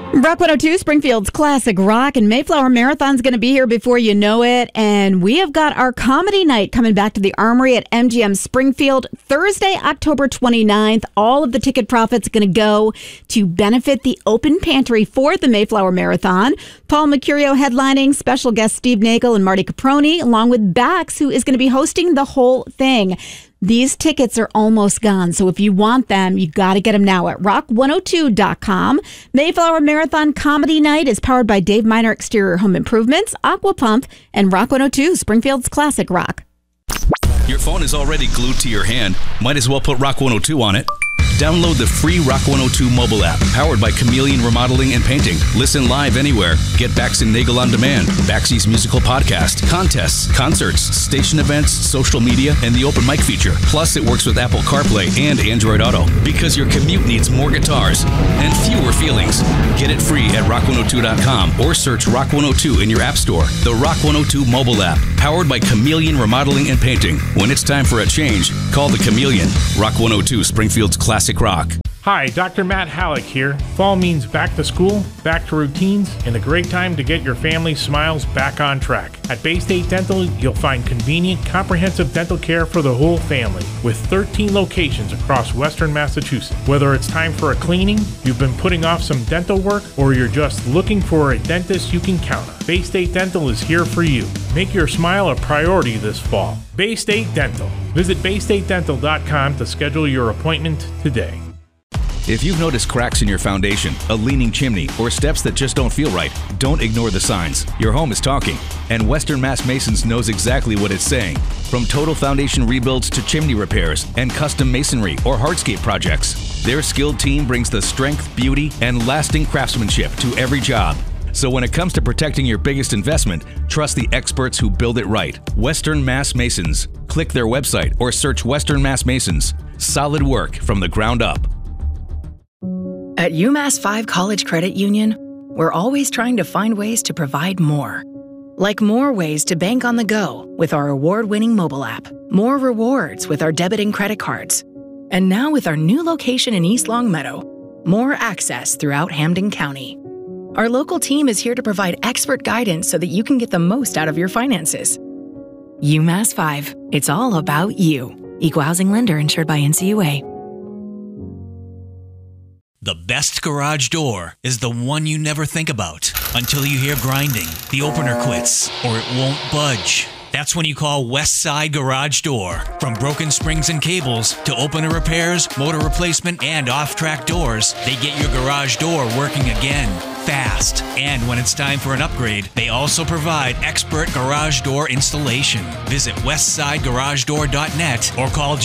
Rock 102, Springfield's classic rock, and Mayflower Marathon's going to be here before you know it. And we have got our comedy night coming back to the Armory at MGM Springfield Thursday, October 29th. All of the ticket profits are going to go to benefit the open pantry for the Mayflower Marathon. Paul Mercurio headlining, special guests Steve Nagel and Marty Caproni, along with Bax, who is going to be hosting the whole thing. These tickets are almost gone, so if you want them, you got to get them now at rock102.com. Mayflower Marathon Comedy Night is powered by Dave Miner Exterior Home Improvements, Aqua Pump, and Rock 102, Springfield's classic rock. Your phone is already glued to your hand. Might as well put Rock 102 on it. Download the free Rock 102 mobile app, powered by Chameleon Remodeling and Painting. Listen live anywhere. Get Bax and Nagel on demand, Baxy's musical podcast, contests, concerts, station events, social media, and the open mic feature. Plus, it works with Apple CarPlay and Android Auto, because your commute needs more guitars and fewer feelings. Get it free at rock102.com or search Rock 102 in your app store. The Rock 102 mobile app, powered by Chameleon Remodeling and Painting. When it's time for a change, call the Chameleon. Rock 102, Springfield's classic rock. Hi, Dr. Matt Halleck here. Fall means back to school, back to routines, and a great time to get your family's smiles back on track. At Bay State Dental, you'll find convenient, comprehensive dental care for the whole family, with 13 locations across Western Massachusetts. Whether it's time for a cleaning, you've been putting off some dental work, or you're just looking for a dentist you can count on, Bay State Dental is here for you. Make your smile a priority this fall. Bay State Dental. Visit baystatedental.com to schedule your appointment today. If you've noticed cracks in your foundation, a leaning chimney, or steps that just don't feel right, don't ignore the signs. Your home is talking, and Western Mass Masons knows exactly what it's saying. From total foundation rebuilds to chimney repairs and custom masonry or hardscape projects, their skilled team brings the strength, beauty, and lasting craftsmanship to every job. So when it comes to protecting your biggest investment, trust the experts who build it right. Western Mass Masons. Click their website or search Western Mass Masons. Solid work from the ground up. At UMass 5 College Credit Union, we're always trying to find ways to provide more. Like more ways to bank on the go with our award-winning mobile app, more rewards with our debit and credit cards, and now with our new location in East Longmeadow, more access throughout Hampden County. Our local team is here to provide expert guidance so that you can get the most out of your finances. UMass 5, it's all about you. Equal housing lender insured by NCUA. The best garage door is the one you never think about until you hear grinding, the opener quits, or it won't budge. That's when you call Westside Garage Door. From broken springs and cables to opener repairs, motor replacement, and off-track doors, they get your garage door working again, fast. And when it's time for an upgrade, they also provide expert garage door installation. Visit westsidegaragedoor.net or call